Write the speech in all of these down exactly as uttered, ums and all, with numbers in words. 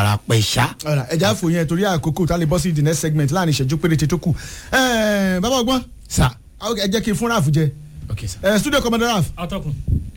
fara pẹ́ ṣá. ẹja fò yẹn torí àkókò tá a lè bọ́ sí the next segment láàrin ìṣẹ́jú péréte tó kù. bàbá ọgbọ́n sà ẹ jẹ́ kí n fún Raf jẹ. ok sà. studio commander Raf. atọ́kùn.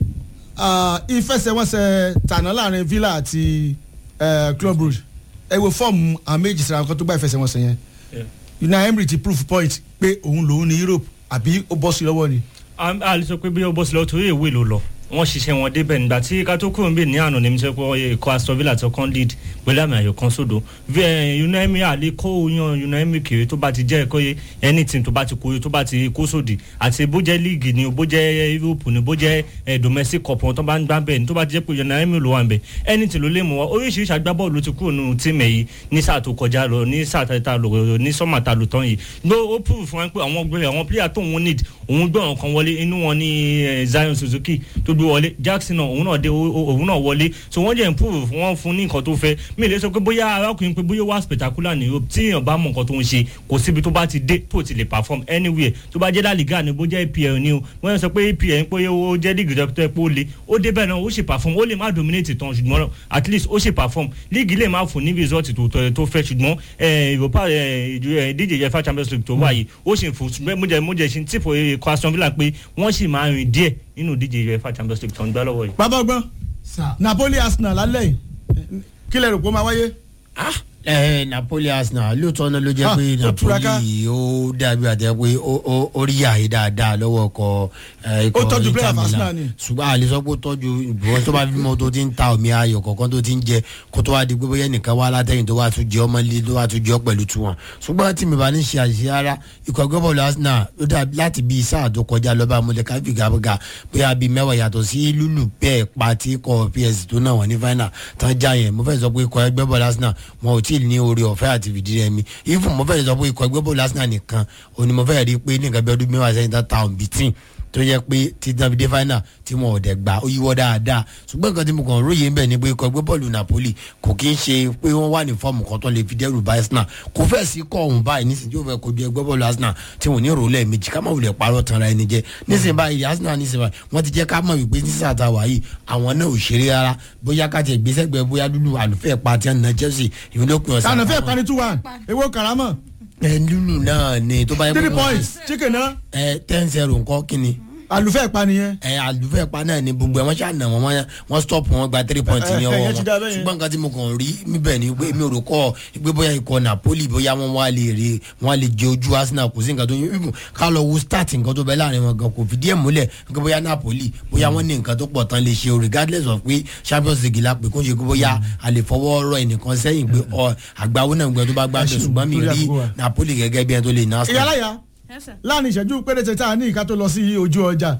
ìfẹsẹ̀wọnsẹ̀ tàná láàrin Villa àti Club Brugge ẹ wo fọ́ọ̀mù àwọn méjì síra nǹkan tó gbá ìfẹsẹ̀wọnsẹ̀ yẹn. Unai Emery ti proof point pé òun lòun ní Europe àbí ó bọ́ sí lọ́wọ́ ni. a lè sọ pé bí ó bọ́ sí lọ́wọ́ torí èwe ló lọ wọ́n ṣiṣẹ́ wọn débẹ̀ nígbà tí ká tó kúrò níbẹ̀ ní àná ní mi sọ pé ikọ̀ Aston Villa tó kàn lead pẹ̀lú àmì ayò kan sódò Unai Emery àlè kó yan Unai Emery kiri tó bá ti jẹ́ ẹ̀kọ́ yẹ anything tó bá ti kó tó bá ti kó sódì àti bó jẹ́ league ni bó jẹ́ Europe ni bó jẹ́ domestic cup wọn tó bá ń gbá bẹ́ẹ̀ ni tó bá ti jẹ́ pé Unai Emery ló wà ń bẹ̀ anything ló lè mú wa oríṣiríṣi agbábọ́ọ̀lù ló ti kúrò nínú tíìmù yìí ní sáà tó kọjá lọ ní sáà tá lọ ní sọ́mà tá lò tán yìí gbọ́ ó prove fún wa pé àwọn gbé àwọn player tó òun need òun gbé ọ̀ràn kan wọlé inú wọn ní Zion Suzuki tó gbé wọlé Jackson òun náà dé òun náà wọlé so wọ́n jẹ́ improve wọ́n fún ní nǹkan tó fẹ́ mi lè sọ pé bóyá arákùnrin pé bóyá wá spectacular ní Europe tí èèyàn bá mọ nǹkan tó ń ṣe kò síbi tó bá ti dé tó ti lè perform anywhere tó bá jẹ́ La Liga ni bó jẹ́ A P L ni o wọ́n sọ pé A P L ń pé ó jẹ́ league tó pé ó le ó dé bẹ́ẹ̀ náà ó ṣe perform ó lè má dominate tán ṣùgbọ́n at least ó ṣe perform league lè má fún ní result tó tó fẹ́ ṣùgbọ́n Europa ìdíje UEFA Champions League tó wáyé ó ṣe fún ṣùgbọ́n mo jẹ́ mo jẹ́ ṣe tíìpù Aston Villa pé wọ́n sì máa rìn díẹ̀ nínú ìdíje UEFA Champions League tó ń gbá lọ́wọ́ yìí. bàbá ọgbọ́n Napoli Arsenal lálẹ́ yìí kí lẹ rò pé ó máa wáyé. ah ẹ Napoli Arsenal lóòótọ́ náà ló jẹ́ pé Napoli ó dàbí àtẹ pé ó rí àyè dáadáa lọ́wọ́ ọkọ̀ ikọ̀ Inter Milan ṣùgbọ́n àlè sọ pé ó tọ́jú ìbùwọ́n tó bá fi mọ́ tó ti ń ta omi ayọ̀ kọ̀ọ̀kan tó ti ń jẹ kó tó wá di pé bóyá nìkan wá látẹ̀yìn tó wá tún jẹ́ ọmọ ilé tó wá tún jẹ́ pẹ̀lú tiwọn ṣùgbọ́n tí mi bá ní ṣe àṣìṣe ara ikọ̀ gbọ́bọ̀lù Arsenal ló dà láti bí sáà tó kọjá lọ́ba mọ̀lẹ́ká fìgàfìgà bóyá bíi mẹ́wàá yàtọ̀ sí lúlù bẹ́ẹ̀ pa tí ikọ̀ P S G tó náà wọ́n ní final tán já yẹn mo fẹ́ sọ pé ikọ̀ gbọ́bọ̀lù Arsenal wọn ò tí ì ní oore ọ̀fẹ́ àti fìdí rẹmi even mo fẹ́ sọ pé ikọ̀ ẹgbẹ́ bọ́ọ̀lù Arsenal nìkan òní mo fẹ́ rí i pé ní nǹkan bí ọdún mẹ́wàá sẹ́yìn tán ta òǹbìtìn tó yẹ pé ti dán fìdí final tí wọn ò dẹ̀ gbà ó yíwọ́ dáadáa ṣùgbọ́n nǹkan tí mo kàn róye ń bẹ̀ ni pé ikọ̀ ẹgbẹ́ bọ́ọ̀lù Napoli kò kí ń ṣe pé wọ́n wà ní fọ́ọ̀mù kan tó lè fi dẹ́rù bá Arsenal kò fẹ́ sí kọ́ ọ̀hún báyìí nísìnyí yóò fẹ́ kojú ẹgbẹ́ bọ́ọ̀lù Arsenal tí wọ́n ní rò lẹ́ẹ̀mejì ká má wulẹ̀ parọ́ tanra ẹni jẹ nísìnyí báyìí Arsenal nísìnyí báyìí wọ́n ti jẹ́ ká mọ̀ wípé ní sáà táwa yìí àwọn náà ò ṣeré rárá bóyá ká tiẹ̀ gbé sẹ́gbẹ̀ẹ́ bóyá lúlù àlùfẹ́ pa tí wọ́n na Chelsea ìwé ló pin ọ̀sán. àlùfẹ́ pa ní two one èwo Karama. ẹ lúlù náà ni tó bá yẹ kó. three points chicken náà. ẹ ten zero nǹkan kí ni. àlùfẹ́ pa nìyẹn. ẹ àlùfẹ́ pa náà ni gbogbo ẹ wọ́n ṣàna wọn wọ́n stop wọn gba three points ní ọwọ́ wọn ṣùgbọ́n nǹkan tí mo kàn rí níbẹ̀ ni pé mi ò rò kọ́ pé bóyá ikọ̀ Napoli bóyá wọ́n wá lè rí wọ́n lè jẹ ojú Arsenal kò sí nǹkan tó yẹ ká lọ wo start nǹkan tó bẹ láàrin wọn gan kò fìdí ẹ̀ múlẹ̀ pé bóyá Napoli bóyá wọ́n ní nǹkan tó pọ̀ tán lè ṣe o regardless of pé Champions League la pé kó ṣe pé bóyá a lè fọwọ́ rọ ẹnìkan sẹ́yìn pé àgbáwo náà gbẹ tó bá gbàgbé ṣùgbọ́n mi rí Napoli gẹ́gẹ́ bí ẹni tó lè ná. ìyálàyà láàrin ìṣẹ́jú péréte tá a ní ìka tó lọ sí ojú ọjà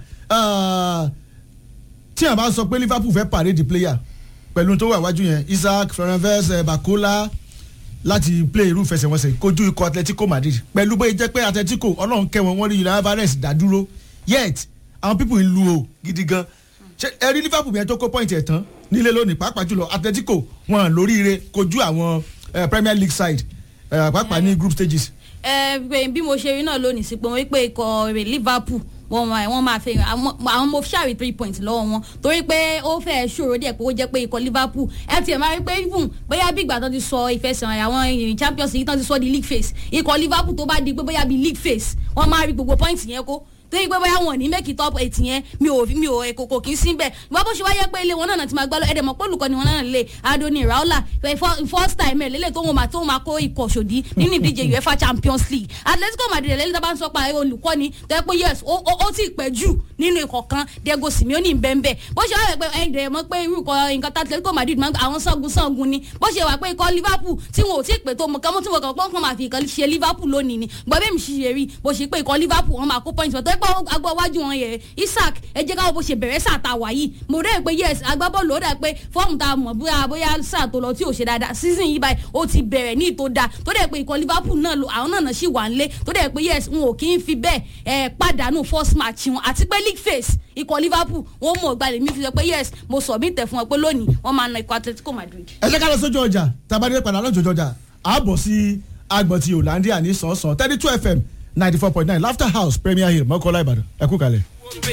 tí a bá sọ pé Liverpool fẹ́ parade player pẹ̀lú tó wà wájú yẹn Isaac Fernandez Bakola láti play irú ìfẹsẹ̀wọnsẹ̀ kojú ikọ̀ Atletico Madrid pẹ̀lú bóyá jẹ́ pé Atletico ọlọ́run kẹwọn wọ́n rí Julian Alvarez dádúró yet àwọn people ń lu o gidi gan ṣe ẹ rí Liverpool yẹn tó kó point ẹ̀ tán nílé lónìí pàápàá jùlọ Atletico wọn lóríire kojú àwọn Premier League side pàápàá ní group stages. ẹ bí mo ṣe rí náà lónìí sí pé wọ́n pé ikọ̀ Liverpool wọ́n máa wọ́n máa fẹ́ àwọn mo ṣàrí three points lọ́wọ́ wọn torí pé ó fẹ́ ṣòro díẹ̀ pé ó jẹ́ pé ikọ̀ Liverpool ẹ tiẹ̀ máa rí pé even bóyá bí ìgbà tó ti sọ ìfẹsẹ̀wọ̀n àwọn Champions League tó ti sọ di league phase ikọ̀ Liverpool tó bá di pé bóyá bí league phase wọ́n máa rí gbogbo points yẹn kó torí pé bóyá wọn ní make top eight yẹn mi ò mi ò kò kì í sí bẹ́ẹ̀ ìwà bó ṣe wáyé pé ilé wọn náà ti máa gbá lọ ẹ̀dẹ̀ mọ̀ pé olùkọ́ ni wọn náà lè Adoni Raiola first time ẹ̀ lélẹ̀ tó wọn máa tó máa kó ikọ̀ ṣòdì nínú ìdíje UEFA Champions League Atletico Madrid lẹ́lẹ́ tó bá ń sọ pa olùkọ́ ni tó yẹ pé yes ó ti pẹ́ jù nínú ikọ̀ kan Diego Simeone bẹ́ẹ̀ bó ṣe wáyé pé ẹ̀dẹ̀ mọ̀ pé irú ikọ̀ nǹkan tá Atletico Madrid máa ń àwọn sangun sangun ni bó ṣe wà pé ikọ̀ Liverpool tí wọn ò tí ì pè tó mọ̀ kán mọ́ tí wọn kàn pọ́n kàn máa fi ìkan ṣe Liverpool lónìí ni gbọ́dọ̀ mi ṣe rí bó ṣe pé ikọ̀ Liverpool wọn máa kó points tó yẹ pé agbọ́ wájú wọn yẹ Isaac ẹ jẹ́ káwọn bó ṣe bẹ̀rẹ̀ sáà tá wà yìí mo rẹ́ pé yes agbábọ́ọ̀lù ó dà pé fọ́ọ̀mù tá a mọ̀ bóyá bóyá sáà tó lọ tí ò ṣe dáadáa season yìí báyìí ó ti bẹ̀rẹ̀ ní ìtò dáa tó dẹ̀ pé ikọ̀ Liverpool náà àwọn náà náà sì wà ń lé tó dẹ̀ pé yes wọn ò kí ń fi bẹ́ẹ̀ ẹ̀ pàdánù first match wọn àti pé league phase ikọ̀ Liverpool wọn mọ̀ gbalẹ̀ mi fi sọ pé yes mo sọ mí tẹ̀ fún wọn pé lónìí wọ́n máa na ikọ̀ Atletico Madrid. ẹ jẹ́ ká lọ sójú ọjà tabadé padà lọ́jọ́ ọjà àbọ̀ sí agbọ̀n ti Hollandia ní sàn-sàn thirty two F M ninety four point nine Laughter House Premier Hill Mọ́kọ́lá Ìbàdàn ẹ kú kalẹ̀.